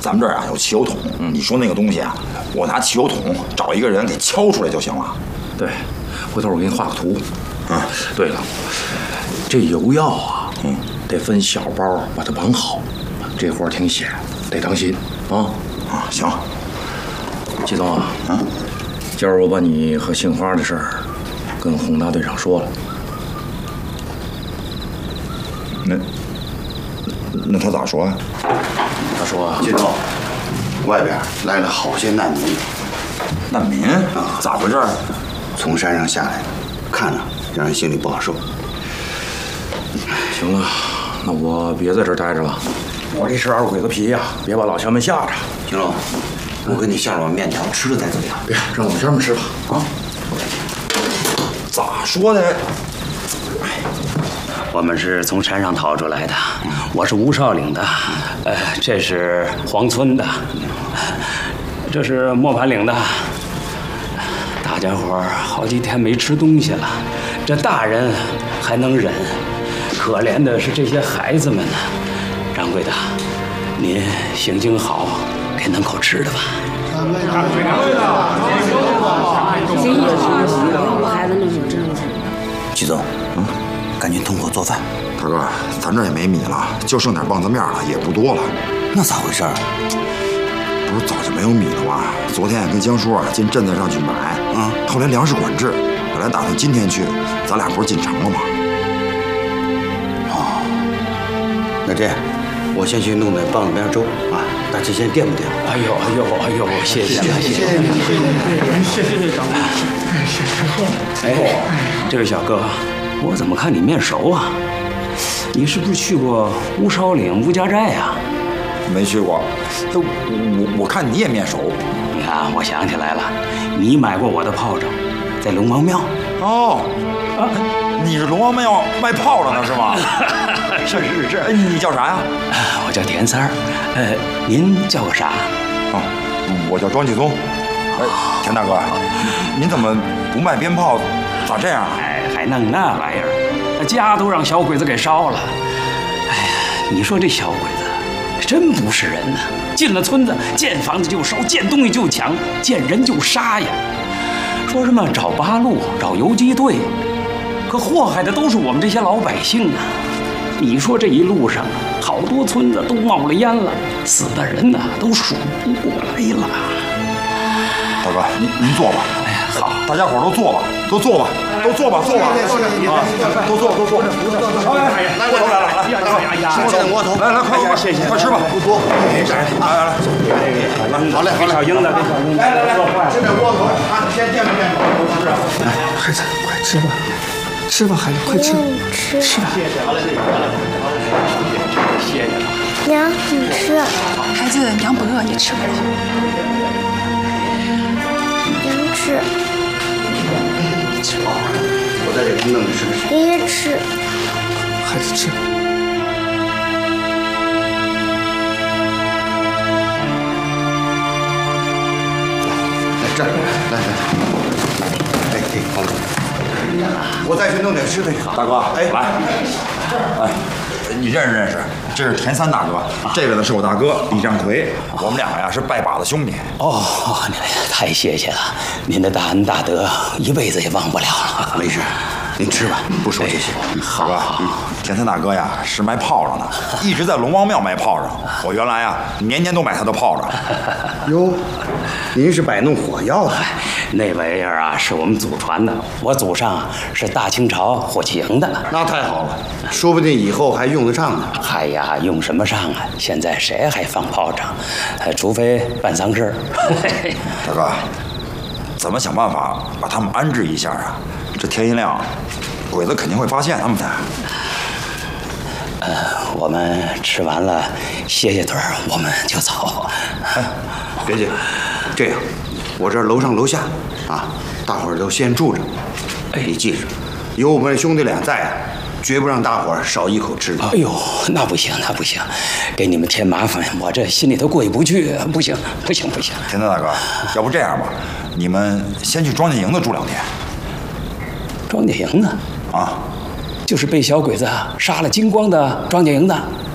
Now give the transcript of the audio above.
咱们这儿啊有汽油桶，你说那个东西啊，我拿汽油桶找一个人给敲出来就行了。 对，回头我给你画个图。对了，这油药啊，得分小包把它绑好，这活儿挺险，得当心啊。 行。 季总啊，今儿我把你和杏花的事儿跟洪大队长说了。 那他咋说啊？ 他说：“ 季总，外边来了好些难民。 难民啊？咋回事？ 从山上下来的，看着让人心里不好受。 行了，那我别在这儿待着了。我这是二鬼子皮呀，别把老乡们吓着。 金龙，我给你下了碗面条，吃了再走呀。 别让老乡们吃吧。 咋说的？ 我们是从山上逃出来的，我是吴少岭的，这是黄村的，这是磨盘岭的。大家伙儿好几天没吃东西了，这大人还能忍，可怜的是这些孩子们呢。掌柜的，您行行好，给弄口吃的吧。 季总，赶紧通火做饭。 大哥，咱这也没米了，就剩点棒子面了，也不多了。 那咋回事？ 不是早就没有米了吗？昨天跟江叔进镇子上去买，后来粮食管制，本来打算今天去，咱俩不是进城了吗？ 那这样，我先去弄点棒子面粥啊，大家先垫吧垫。 哎呦，谢谢了，谢谢掌柜。哎，这位小哥，我怎么看你面熟啊？你是不是去过吴少岭吴家寨呀？ 没去过。我看你也面熟。 你看，我想起来了，你买过我的炮仗，在龙王庙。 你是龙王庙卖炮仗的是吗？ 是。 你叫啥呀？ 我叫田三儿。您叫个啥？ 我叫庄继宗。田大哥，您怎么不卖鞭炮？咋这样啊？ 还弄那玩意儿，家都让小鬼子给烧了。哎呀，你说这小鬼子真不是人呐！进了村子，见房子就烧，见东西就抢，见人就杀呀。说什么找八路，找游击队，可祸害的都是我们这些老百姓啊！你说这一路上，好多村子都冒了烟了，死的人呐都数不过来了。 大哥，您坐吧。 好， 大家伙都坐吧，都坐吧。都坐。来，过头来了，来， 窝头， 来，快， 谢谢， 快吃吧，不多。来， 好嘞， 给小英子， 来，这边窝头啊，先垫吧。 孩子，快吃吧，吃吧，孩子，快吃，吃吧。 谢谢了。 娘，你吃。 孩子，娘不饿，你吃吧。 娘吃。 吃吧，我在这给你弄着吃。 爷爷吃。 孩子吃。 来这儿，来，好了，我再去弄点吃的。 大哥，来，你认识？这是田三大哥，这个呢是我大哥李占奎，我们两个呀是拜把子兄弟。 太谢谢了，您的大恩大德一辈子也忘不了了。 没事，您吃吧，不说这些。 大哥，田三大哥呀是卖炮仗的，一直在龙王庙卖炮仗。我原来呀年年都买他的炮仗。 哟，您是摆弄火药的？ 那玩意儿啊是我们祖传的，我祖上是大清朝火器营的。 那太好了，说不定以后还用得上呢。 哎呀，用什么上啊？现在谁还放炮仗？除非办丧事。 大哥，怎么想办法把他们安置一下啊？这天一亮，鬼子肯定会发现他们的。 我们吃完了歇歇腿儿，我们就走。 别介，这样，我这楼上楼下啊，大伙儿都先住着。你记着，有我们兄弟俩在啊，绝不让大伙儿少一口吃的。 哎呦，那不行，给你们添麻烦，我这心里头过意不去。不行。 田大哥，要不这样吧，你们先去庄稼营子住2天。 庄稼营子啊， 就是被小鬼子杀了精光的庄稼营子。